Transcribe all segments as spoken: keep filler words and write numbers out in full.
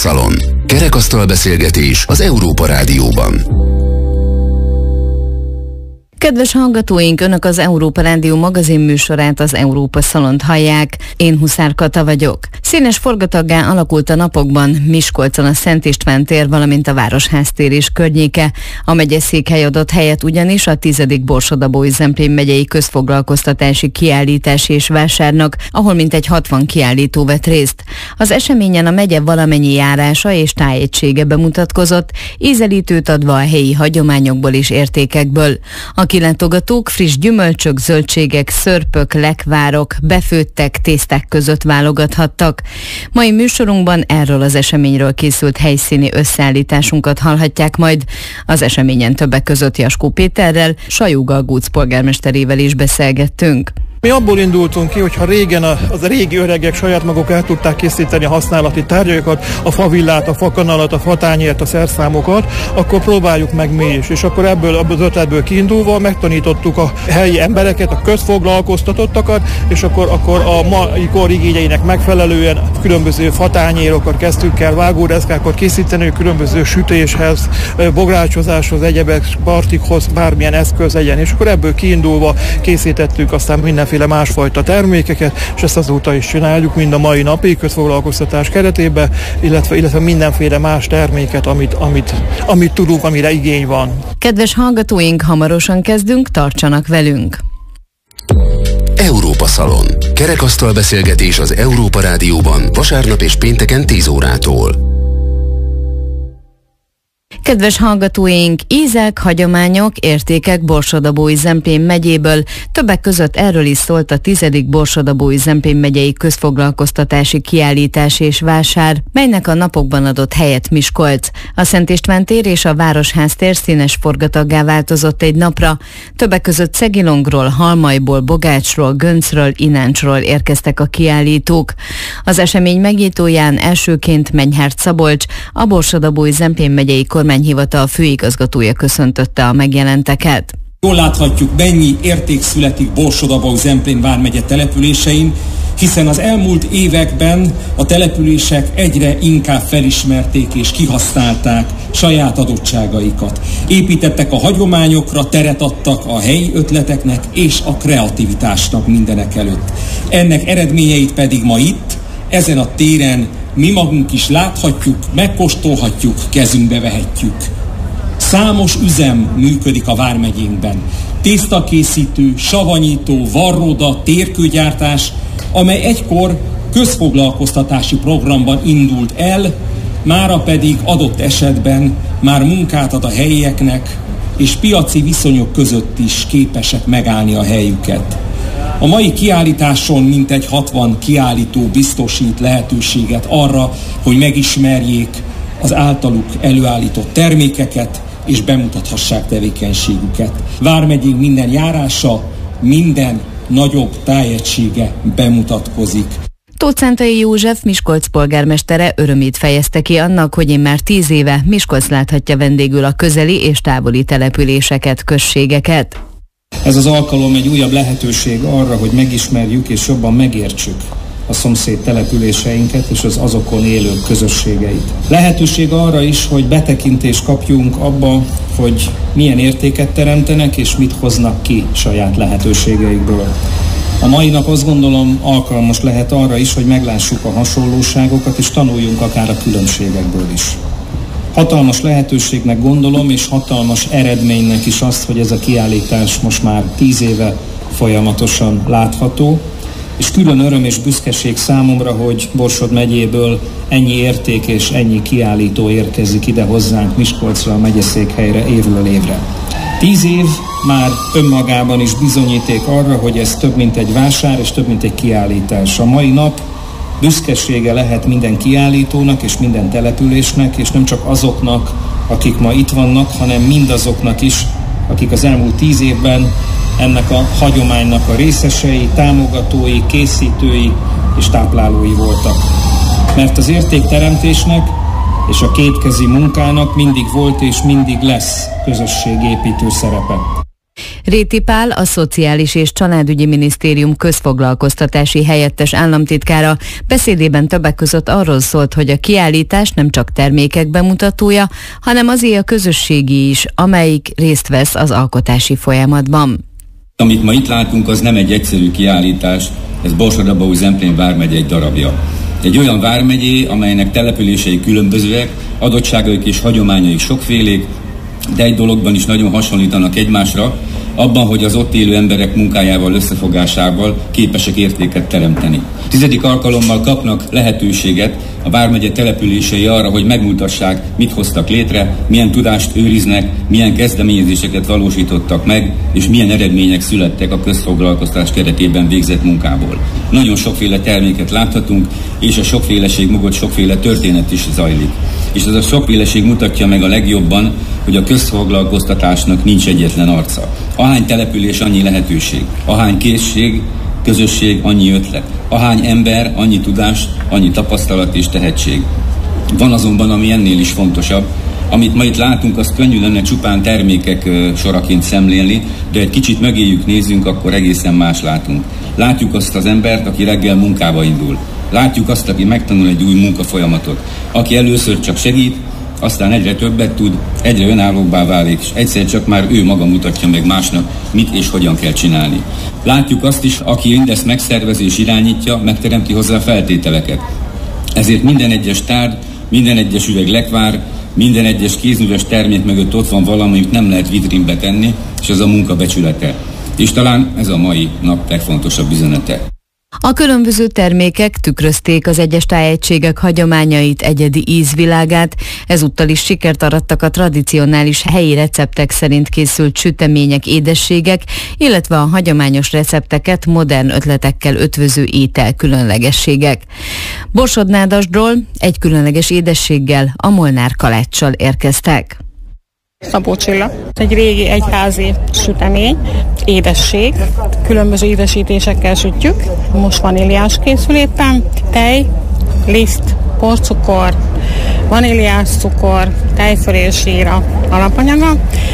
Szalon. Kerekasztal beszélgetés az Európa Rádióban. Kedves hallgatóink, Önök az Európa Rádió magazin műsorát, az Európa Szalont hallják. Én Huszár Kata vagyok. Színes forgataggá alakult a napokban Miskolcon a Szent István tér, valamint a Városház tér és környéke. A megyeszékhely adott helyet ugyanis a tizedik Borsod-Abaúj-Zemplén megyei közfoglalkoztatási kiállítás és vásárnak, ahol mintegy hatvan kiállító vett részt. Az eseményen a megye valamennyi járása és tájegysége bemutatkozott, ízelítőt adva a helyi hagyományokból és értékekből. A kilátogatók friss gyümölcsök, zöldségek, szörpök, lekvárok, befőttek, tészták között válogathattak. Mai műsorunkban erről az eseményről készült helyszíni összeállításunkat hallhatják majd. Az eseményen többek között Jaskó Péterrel, Sajó-Galgóc polgármesterével is beszélgettünk. Mi abból indultunk ki, hogy ha régen a, az a régi öregek saját maguk el tudták készíteni a használati tárgyakat, a favillát, a fakanalat, a fatányért, a szerszámokat, akkor próbáljuk meg mi is. És akkor ebből az ötletből kiindulva megtanítottuk a helyi embereket, a közfoglalkoztatottakat, és akkor, akkor a mai kor igényeinek megfelelően különböző fatányérokat kezdtünk el, vágódeszkákat készíteni, különböző sütéshez, bográcsozáshoz, egyebek, partikhoz, bármilyen eszköz legyen. És akkor ebből kiindulva készítettük aztán mindenféle másfajta termékeket, és ezt azóta is csináljuk, mind a mai napig közfoglalkoztatás keretében, illetve, illetve mindenféle más terméket, amit, amit, amit tudunk, amire igény van. Kedves hallgatóink, hamarosan kezdünk, tartsanak velünk! Európa Szalon. Kerekasztal beszélgetés az Európa Rádióban vasárnap és pénteken tíz órától. Kedves hallgatóink, ízek, hagyományok, értékek Borsod-Abaúj-Zemplén megyéből. Többek között erről is szólt a tizedik Borsod-Abaúj-Zemplén megyei közfoglalkoztatási kiállítás és vásár, melynek a napokban adott helyet Miskolc. A Szent István tér és a Városház tér színes forgataggá változott egy napra. Többek között Szegilongról, Halmajból, Bogácsról, Göncről, Ináncsról érkeztek a kiállítók. Az esemény megnyitóján elsőként Menyhárt Szabolcs, a Borsod-Abaúj-Zemplén megyei kormányhivatal főigazgatója köszöntötte a megjelenteket. Jól láthatjuk, mennyi érték születik Borsod-Abaúj-Zemplén vármegye településein, hiszen az elmúlt években a települések egyre inkább felismerték és kihasználták saját adottságaikat. Építettek a hagyományokra, teret adtak a helyi ötleteknek és a kreativitásnak mindenek előtt. Ennek eredményeit pedig ma itt, ezen a téren mi magunk is láthatjuk, megkóstolhatjuk, kezünkbe vehetjük. Számos üzem működik a vármegyénkben. Tésztakészítő, savanyító, varróda, térkőgyártás, amely egykor közfoglalkoztatási programban indult el, mára pedig adott esetben már munkát ad a helyieknek, és piaci viszonyok között is képesek megállni a helyüket. A mai kiállításon mintegy hatvan kiállító biztosít lehetőséget arra, hogy megismerjék az általuk előállított termékeket, és bemutathassák tevékenységüket. Vármegyénk minden járása, minden nagyobb tájegysége bemutatkozik. Tóth Szentai József, Miskolc polgármestere örömét fejezte ki annak, hogy immár tíz éve Miskolc láthatja vendégül a közeli és távoli településeket, községeket. Ez az alkalom egy újabb lehetőség arra, hogy megismerjük és jobban megértsük a szomszéd településeinket és az azokon élők közösségeit. Lehetőség arra is, hogy betekintést kapjunk abba, hogy milyen értéket teremtenek és mit hoznak ki saját lehetőségeikből. A mai nap azt gondolom alkalmas lehet arra is, hogy meglássuk a hasonlóságokat és tanuljunk akár a különbségekből is. Hatalmas lehetőségnek gondolom, és hatalmas eredménynek is azt, hogy ez a kiállítás most már tíz éve folyamatosan látható, és külön öröm és büszkeség számomra, hogy Borsod megyéből ennyi érték és ennyi kiállító érkezik ide hozzánk Miskolcra, a megyeszékhelyre évről évre. Tíz év már önmagában is bizonyíték arra, hogy ez több mint egy vásár és több mint egy kiállítás. A mai nap büszkesége lehet minden kiállítónak és minden településnek, és nem csak azoknak, akik ma itt vannak, hanem mindazoknak is, akik az elmúlt tíz évben ennek a hagyománynak a részesei, támogatói, készítői és táplálói voltak. Mert az értékteremtésnek és a kétkezi munkának mindig volt és mindig lesz közösségépítő szerepe. Réti Pál, a Szociális és Családügyi Minisztérium közfoglalkoztatási helyettes államtitkára beszédében többek között arról szólt, hogy a kiállítás nem csak termékek bemutatója, hanem azért a közösségi is, amelyik részt vesz az alkotási folyamatban. Amit ma itt látunk, az nem egy egyszerű kiállítás, ez Borsod-Abaúj-Zemplén vármegye egy darabja. Egy olyan vármegyé, amelynek települései különbözőek, adottságaik és hagyományaik sokfélék, de egy dologban is nagyon hasonlítanak egymásra, abban, hogy az ott élő emberek munkájával, összefogásával képesek értéket teremteni. A tizedik alkalommal kapnak lehetőséget a vármegye települései arra, hogy megmutassák, mit hoztak létre, milyen tudást őriznek, milyen kezdeményezéseket valósítottak meg, és milyen eredmények születtek a közfoglalkoztatás keretében végzett munkából. Nagyon sokféle terméket láthatunk, és a sokféleség mögött sokféle történet is zajlik. És ez a sokféleség mutatja meg a legjobban, hogy a közfoglalkoztatásnak nincs egyetlen arca. Ahány település, annyi lehetőség. Ahány készség, közösség, annyi ötlet. Ahány ember, annyi tudás, annyi tapasztalat és tehetség. Van azonban, ami ennél is fontosabb. Amit ma itt látunk, az könnyű lenne csupán termékek soraként szemlélni, de egy kicsit mögéjük nézzünk, akkor egészen más látunk. Látjuk azt az embert, aki reggel munkába indul. Látjuk azt, aki megtanul egy új munkafolyamatot. Aki először csak segít, aztán egyre többet tud, egyre önállóbbá válik, és egyszer csak már ő maga mutatja meg másnak, mit és hogyan kell csinálni. Látjuk azt is, aki mindezt megszervezi és irányítja, megteremti hozzá a feltételeket. Ezért minden egyes tárgy, minden egyes üveg lekvár, minden egyes kézműves termék mögött ott van valami, amit nem lehet vitrínbe tenni, és ez a munka becsülete. És talán ez a mai nap legfontosabb üzenete. A különböző termékek tükrözték az egyes tájegységek hagyományait, egyedi ízvilágát, ezúttal is sikert arattak a tradicionális helyi receptek szerint készült sütemények, édességek, illetve a hagyományos recepteket modern ötletekkel ötvöző étel különlegességek. Borsod-Nádasdról egy különleges édességgel, a Molnár kaláccsal érkeztek. Szabó Csilla. Egy régi egyházi sütemény, édesség, különböző édesítésekkel sütjük. Most vaníliás készül éppen, tej, liszt, porcukor, vaníliás cukor, tejföl és síra alapanyaga.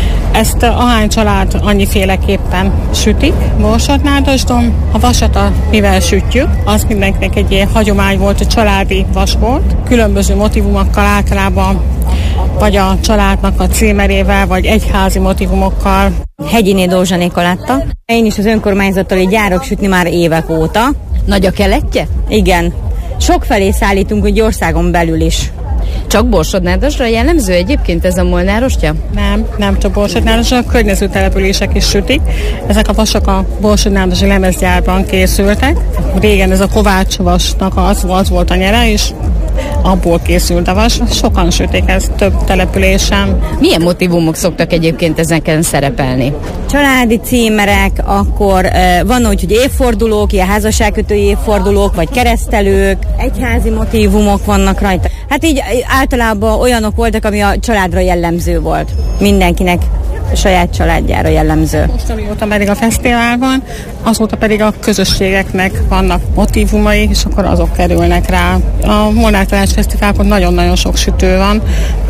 Ezt ahány család annyiféleképpen sütik Borsod-Nádasdon. A vasat, mivel sütjük, az mindenkinek egy ilyen hagyomány volt, hogy családi vas volt. Különböző motivumokkal általában, vagy a családnak a címerével, vagy egyházi motivumokkal. Hegyiné Dózsa Nikoletta. Én is az önkormányzattal így járok sütni már évek óta. Nagy a keletje? Igen. Sokfelé szállítunk, hogy országon belül is. Csak Borsod-Nádasdra jellemző egyébként ez a molnárostya? Nem, nem csak Borsod-Nádasdra, a környező települések is sütik. Ezek a vasok a Borsod-Nádasi lemezgyárban készültek. Régen ez a Kovács vasnak az, az volt a nyere, és abból készült a vas. Sokan sütik ezt több településen. Milyen motivumok szoktak egyébként ezeken szerepelni? Családi címerek, akkor uh, van úgy, hogy évfordulók, ilyen házasságkötő évfordulók, vagy keresztelők, egyházi motívumok vannak rajta. Hát így általában olyanok voltak, ami a családra jellemző volt. Mindenkinek a saját családjára jellemző. Most amióta pedig a fesztivál van, azóta pedig a közösségeknek vannak motívumai, és akkor azok kerülnek rá. A Molnár Kalács Fesztiválon nagyon-nagyon sok sütő van,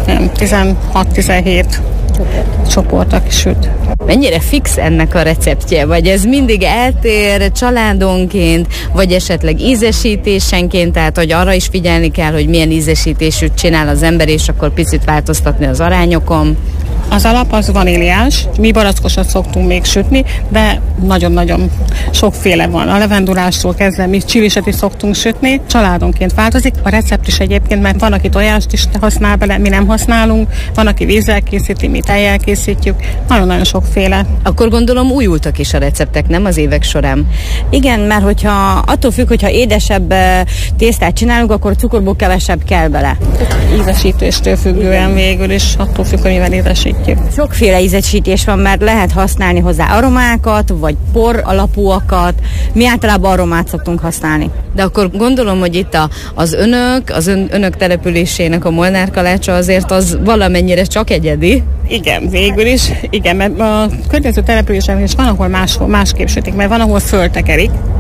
tizenhat-tizenhét csoport, aki süt. Mennyire fix ennek a receptje? Vagy ez mindig eltér családonként, vagy esetleg ízesítésenként, tehát hogy arra is figyelni kell, hogy milyen ízesítésűt csinál az ember, és akkor picit változtatni az arányokon? Az alap az vaníliás, mi barackosat szoktunk még sütni, de nagyon-nagyon sokféle van. A levendulástól kezdve mi csiliset is szoktunk sütni, családonként változik. A recept is egyébként, mert van, aki tojást is használ bele, mi nem használunk, van, aki vízzel készíti, mi tejjel készítjük, nagyon-nagyon sokféle. Akkor gondolom újultak is a receptek, nem az évek során? Igen, mert hogyha attól függ, hogyha édesebb tésztát csinálunk, akkor cukorból kevesebb kell bele. Ízesítéstől függően végül is, attól függ, hogy mivel édesítjük. Sokféle ízesítés van, mert lehet használni hozzá aromákat, vagy por alapúakat. Mi általában aromát szoktunk használni. De akkor gondolom, hogy itt a, az önök, az ön, önök településének a Molnár kalácsa azért az valamennyire csak egyedi. Igen, végül is. Igen, mert a környező településen is van, ahol más, másképp sütik, mert van, ahol föltekerik,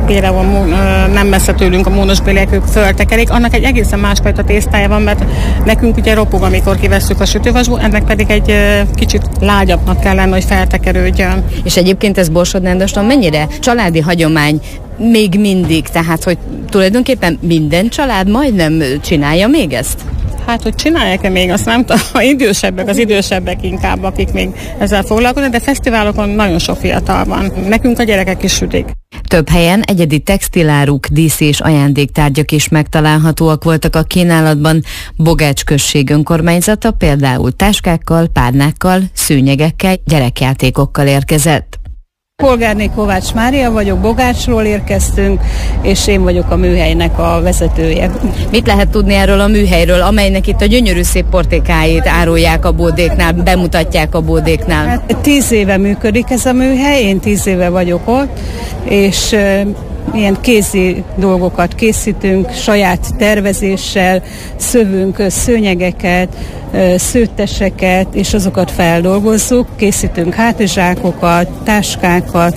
például nem messze tőlünk a mónosbéliek, ők föltekerik, annak egy egészen másfajta tésztája van, mert nekünk ugye ropog, amikor kivesszük a sütővasból, ennek pedig egy kicsit lágyabbnak kellene, hogy feltekerődjön. És egyébként ez Borsod-Nádaston mennyire családi hagyomány még mindig, tehát hogy tulajdonképpen minden család majdnem csinálja még ezt? Hát, hogy csinálják-e még, azt nem tudom, ha idősebbek, az idősebbek inkább, akik még ezzel foglalkoznak, de fesztiválokon nagyon sok fiatal van. Nekünk a gyerekek is sütik. Több helyen egyedi textiláruk, dísz és ajándéktárgyak is megtalálhatóak voltak a kínálatban. Bogács község önkormányzata például táskákkal, párnákkal, szőnyegekkel, gyerekjátékokkal érkezett. Polgárné Kovács Mária vagyok, Bogácsról érkeztünk, és én vagyok a műhelynek a vezetője. Mit lehet tudni erről a műhelyről, amelynek itt a gyönyörű szép portékáit árulják a bódéknál, bemutatják a bódéknál? Hát, tíz éve működik ez a műhely, én tíz éve vagyok ott, és ilyen kézi dolgokat készítünk, saját tervezéssel, szövünk szőnyegeket, szőtteseket, és azokat feldolgozzuk, készítünk hátizsákokat, táskákat,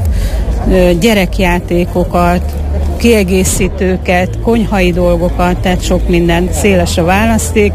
gyerekjátékokat, kiegészítőket, konyhai dolgokat, tehát sok minden, széles a választék.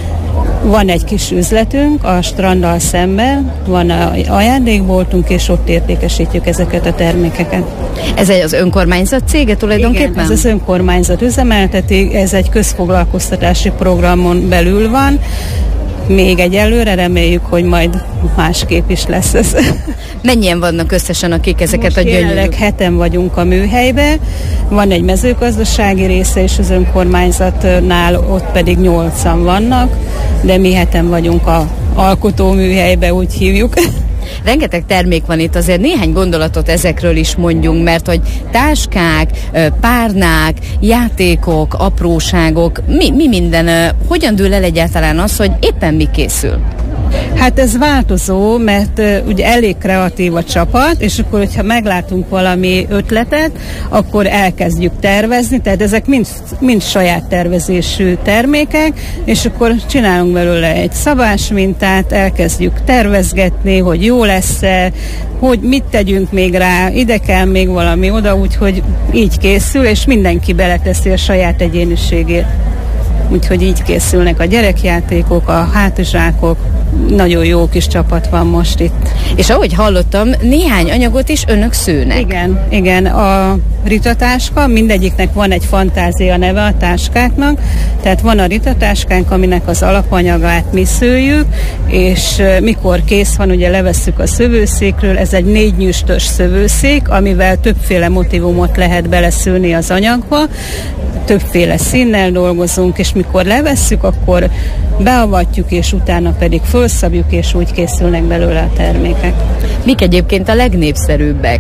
Van egy kis üzletünk a stranddal szemben, van ajándékboltunk, és ott értékesítjük ezeket a termékeket. Ez egy az önkormányzat cége tulajdonképpen? Igen, ez az önkormányzat üzemelteti, ez egy közfoglalkoztatási programon belül van. Még egyelőre reméljük, hogy majd másképp is lesz ez. Mennyien vannak összesen, akik ezeket Most a gyönyörű? jelenleg heten vagyunk a műhelyben, van egy mezőgazdasági része és az önkormányzatnál, ott pedig nyolcan vannak, de mi heten vagyunk a alkotóműhelyben, úgy hívjuk. Rengeteg termék van itt, azért néhány gondolatot ezekről is mondjunk, mert hogy táskák, párnák, játékok, apróságok, mi, mi minden, hogyan dől el egyáltalán az, hogy éppen mi készül? Hát ez változó, mert uh, ugye elég kreatív a csapat, és akkor, hogyha meglátunk valami ötletet, akkor elkezdjük tervezni, tehát ezek mind, mind saját tervezésű termékek, és akkor csinálunk belőle egy szabásmintát, elkezdjük tervezgetni, hogy jó lesz-e, hogy mit tegyünk még rá, ide kell még valami oda, úgyhogy így készül, és mindenki beleteszi a saját egyéniségét. Úgyhogy így készülnek a gyerekjátékok, a hátizsákok, nagyon jó kis csapat van most itt. És ahogy hallottam, néhány anyagot is önök szőnek. Igen, igen, a ritatáska, mindegyiknek van egy fantázia neve a táskáknak, tehát van a ritatáskánk, aminek az alapanyagát mi szőjük, és mikor kész van, ugye levesszük a szövőszékről, ez egy négy nyüstös szövőszék, amivel többféle motivumot lehet beleszőni az anyagba, többféle színnel dolgozunk, és mikor levesszük, akkor beavatjuk, és utána pedig felszabjuk, és úgy készülnek belőle a termékek. Mik egyébként a legnépszerűbbek?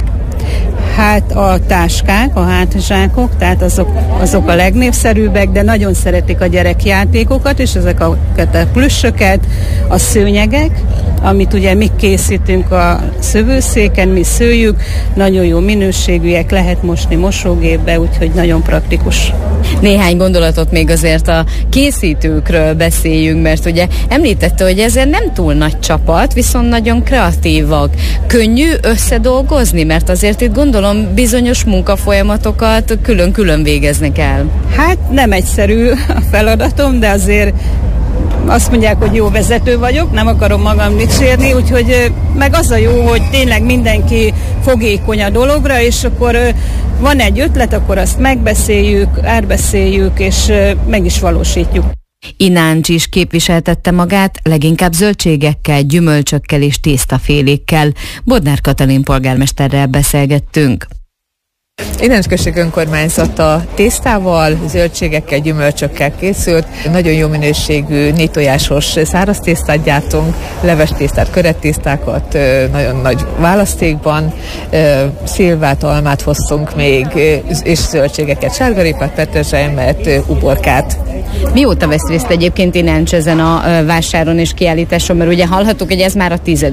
Hát a táskák, a hátizsákok, tehát azok, azok a legnépszerűbbek, de nagyon szeretik a gyerekjátékokat, és ezek a, a plüssöket, a szőnyegek, amit ugye mi készítünk a szövőszéken, mi szőjük, nagyon jó minőségűek, lehet mosni mosógépbe, úgyhogy nagyon praktikus. Néhány gondolatot még azért a készítőkről beszéljünk, mert ugye említette, hogy ezért nem túl nagy csapat, viszont nagyon kreatívak. Könnyű összedolgozni, mert azért itt gondolom bizonyos munkafolyamatokat külön-külön végeznek el. Hát nem egyszerű a feladatom, de azért azt mondják, hogy jó vezető vagyok, nem akarom magam dicsérni, úgyhogy meg az a jó, hogy tényleg mindenki fogékony a dologra, és akkor van egy ötlet, akkor azt megbeszéljük, átbeszéljük, és meg is valósítjuk. Ináncs is képviseltette magát, leginkább zöldségekkel, gyümölcsökkel és tésztafélékkel. Bodnár Katalin polgármesterrel beszélgettünk. Ináncs község önkormányzata tésztával, zöldségekkel, gyümölcsökkel készült. Nagyon jó minőségű négy tojásos száraz tésztát gyártunk, leves tésztát, körettésztákat, nagyon nagy választékban, szilvát, almát hoztunk még, és zöldségeket, sárgarépát, petrezselymet, uborkát. Mióta vesz részt egyébként Ináncs ezen a vásáron és kiállításon, mert ugye hallhattuk, hogy ez már a tizedik?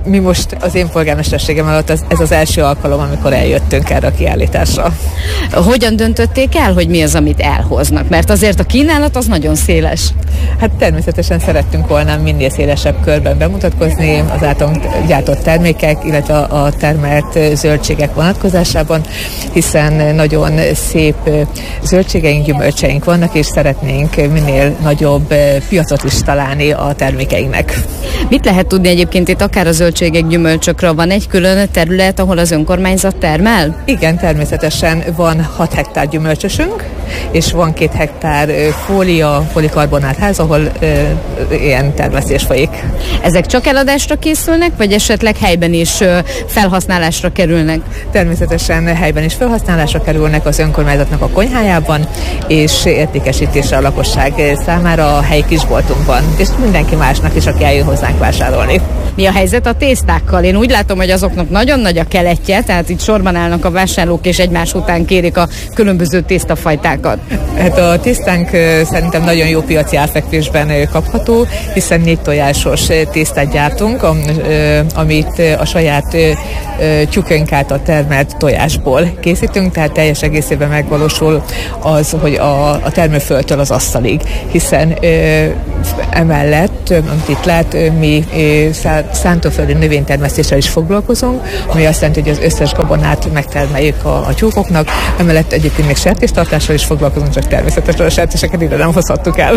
mi most az én polgármesterségem alatt az, ez az első alkalom, amikor eljöttünk erre a kiállításra. Hogyan döntötték el, hogy mi az, amit elhoznak? Mert azért a kínálat az nagyon széles. Hát természetesen szerettünk volna minél szélesebb körben bemutatkozni az általunk gyártott termékek, illetve a termelt zöldségek vonatkozásában, hiszen nagyon szép zöldségeink, gyümölcseink vannak, és szeretnénk minél nagyobb piacot is találni a termékeinknek. Mit lehet tudni egyébként itt akár a zöldségek, gyümölcsökről? Van egy külön terület, ahol az önkormányzat termel? Igen, természetesen van hat hektár gyümölcsösünk, és van két hektár fólia, folikarbonát ház, ahol ö, ilyen termesztés folyik. Ezek csak eladásra készülnek, vagy esetleg helyben is ö, felhasználásra kerülnek? Természetesen helyben is felhasználásra kerülnek az önkormányzatnak a konyhájában, és értékesítésre a lakosság számára a helyi kisboltunkban, és mindenki másnak is, aki eljön hozzánk vásárolni. Mi a helyzet a tésztákkal? Én úgy látom, hogy azoknak nagyon nagy a keletje, tehát itt sorban állnak a vásárlók, és egymás után kérik a különböző tésztafajtákat. Hát a tésztánk szerintem nagyon jó piaci árfekvésben kapható, hiszen négy tojásos tésztát gyártunk, amit a saját tyúkönk által termelt tojásból készítünk, tehát teljes egészében megvalósul az, hogy a, a termőföldtől az asztalig, hiszen emellett, amit itt lát, mi szántóföldi növénytermesztéssel is foglalkozunk, ami azt jelenti, hogy az összes gabonát megtermeljük a, a tyúkoknak, emellett egyébként még sertéstartással is foglalkozunk, csak természetesen a sertéseket ide nem hozhattuk el.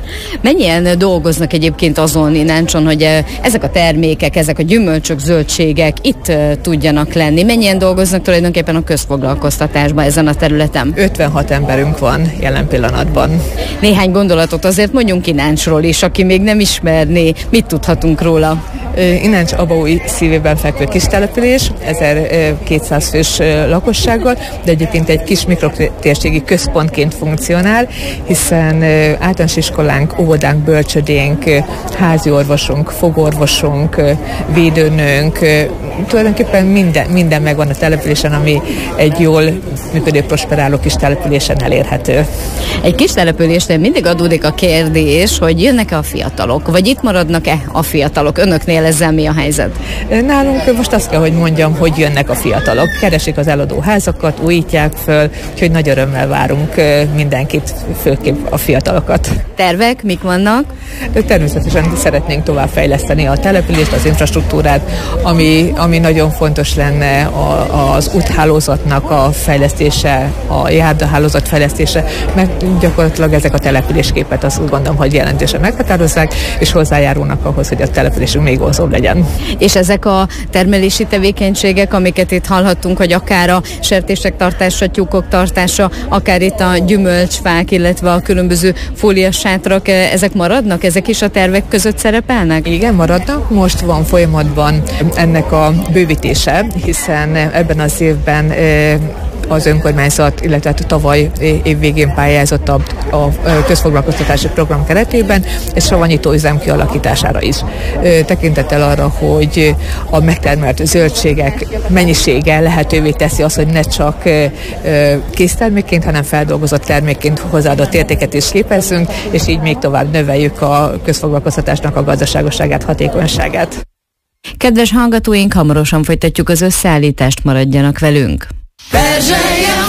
Mennyien dolgoznak egyébként azon ináncson, hogy ezek a termékek, ezek a gyümölcsök, zöldségek itt tudjanak lenni? Mennyien dolgoznak tulajdonképpen a közfoglalkoztatásban ezen a területen? ötvenhat emberünk van jelen pillanatban. Néhány gondolatot azért mondjunk Ináncsról is, aki még nem ismerné, mit tudhatunk róla? Ináncs Abaúj szívében fekvő kis település, ezerkétszáz fős lakossággal, de egyébként egy kis mikrotérségi központként funkcionál, hiszen általános iskolánk, óvodánk, bölcsödénk, házi orvosunk, fogorvosunk, védőnőnk, tulajdonképpen minden, minden megvan a településen, ami egy jól működő, prosperáló kis településen elérhető. Egy kis településnél mindig adódik a kérdés, hogy jönnek-e a fiatalok, vagy itt maradnak-e a fiatalok? Önöknél ezzel mi a helyzet? Nálunk most azt kell, hogy mondjam, hogy jönnek a fiatalok. Keresik az eladóházakat, újítják föl, úgyhogy nagy örömmel várunk mindenkit, főképp a fiatalokat. Tervek mik vannak? Természetesen szeretnénk továbbfejleszteni a települést, az infrastruktúrát, ami, ami nagyon fontos lenne a, az úthálózatnak a fejlesztése, a járdahálózat fejlesztése, mert gyakorlatilag ezek a településképet azt gondolom, hogy jelentősen meghatározzák, és hozzájárulnak ahhoz, hogy a településünk még vonzóbb legyen. És ezek a termelési tevékenységek, amiket itt hallhattunk, hogy akár a sertések tartása, tyúkok tartása, akár itt a gyümölcsfák, illetve a különböző fóliasátrak, ezek maradnak? Ezek is a tervek között szerepelnek? Igen, maradnak. Most van folyamatban ennek a bővítése, hiszen ebben az évben az önkormányzat, illetve tavaly év végén pályázott a, a közfoglalkoztatási program keretében, és savanyító üzem kialakítására is. Tekintettel arra, hogy a megtermelt zöldségek mennyisége lehetővé teszi azt, hogy ne csak késztermékként, hanem feldolgozott termékként hozzáadott értéket is képezzünk, és így még tovább növeljük a közfoglalkoztatásnak a gazdaságosságát, hatékonyságát. Kedves hallgatóink, hamarosan folytatjuk az összeállítást, maradjanak velünk! Perzselje